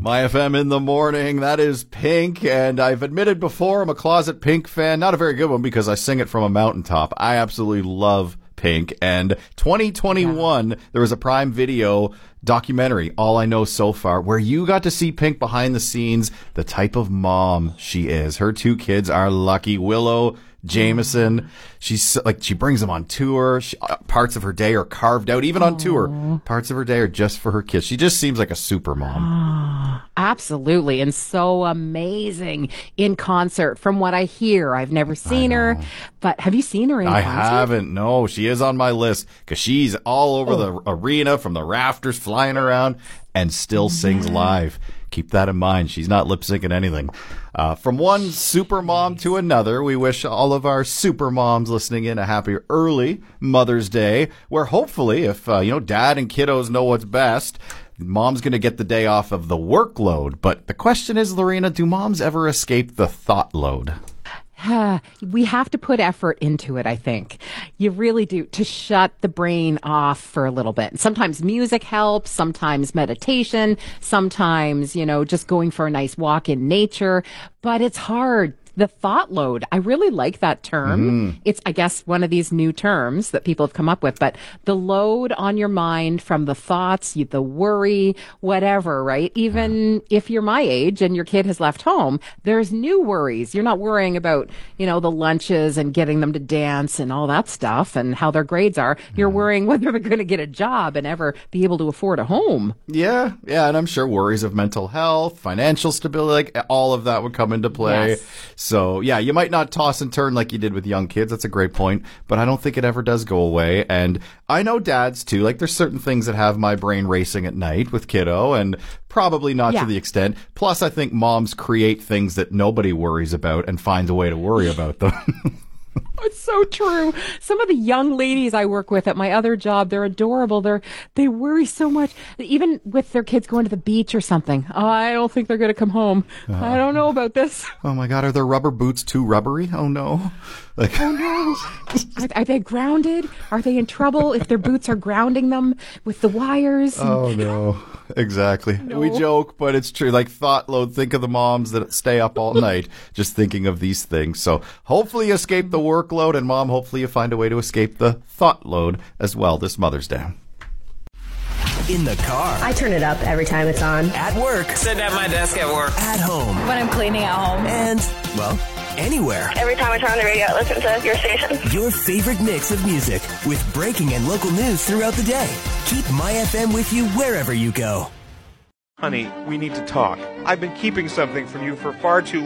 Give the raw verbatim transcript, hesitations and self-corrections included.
My F M in the morning. That is Pink, and I've admitted before I'm a closet Pink fan. Not a very good one because I sing it from a mountaintop. I absolutely love Pink. And twenty twenty-one, yeah. There was a Prime Video documentary, All I Know So Far, where you got to see Pink behind the scenes, the type of mom she is. Her two kids are lucky. Willow Jameson, she's like, she brings them on tour. She, uh, parts of her day are carved out, even on Aww. tour. Parts of her day are just for her kids. She just seems like a super mom. Absolutely. And so amazing in concert from what I hear. I've never seen her, but have you seen her in I concert? I haven't. No, she is on my list because she's all over oh. the arena from the rafters flying around and still sings yeah. live. Keep that in mind. She's not lip syncing anything. Uh, from one super mom to another, we wish all of our super moms listening in a happy early Mother's Day, where hopefully, if uh, you know, dad and kiddos know what's best, mom's going to get the day off of the workload. But the question is, Lorena, do moms ever escape the thought load? We have to put effort into it, I think. You really do, to shut the brain off for a little bit. Sometimes music helps, sometimes meditation, sometimes, you know, just going for a nice walk in nature. But it's hard. The thought load. I really like that term. Mm. It's, I guess, one of these new terms that people have come up with, but the load on your mind from the thoughts, you, the worry, whatever, right? Even yeah. if you're my age and your kid has left home, there's new worries. You're not worrying about, you know, the lunches and getting them to dance and all that stuff and how their grades are. You're mm. worrying whether they're going to get a job and ever be able to afford a home. Yeah. Yeah. And I'm sure worries of mental health, financial stability, like all of that would come into play. Yes. So, yeah, you might not toss and turn like you did with young kids. That's a great point. But I don't think it ever does go away. And I know dads, too. Like, there's certain things that have my brain racing at night with kiddo, and probably not yeah. to the extent. Plus, I think moms create things that nobody worries about and finds a way to worry about them. It's so true. Some of the young ladies I work with at my other job, they're adorable. They're, they worry so much. Even with their kids going to the beach or something. Oh, I don't think they're going to come home. Uh, I don't know about this. Oh my God. Are their rubber boots too rubbery? Oh no. Like, oh no. Are, are they grounded? Are they in trouble if their boots are grounding them with the wires? Oh no. Exactly. No. We joke, but it's true. Like thought load, think of the moms that stay up all night just thinking of these things. So hopefully you escape the workload, and mom, hopefully you find a way to escape the thought load as well this Mother's Day. In the car. I turn it up every time it's on. At work. Sit at my desk at work. At home. When I'm cleaning at home. And, well, anywhere. Every time I turn on the radio, I listen to your station. Your favorite mix of music with breaking and local news throughout the day. Keep My F M with you wherever you go. Honey, we need to talk. I've been keeping something from you for far too long.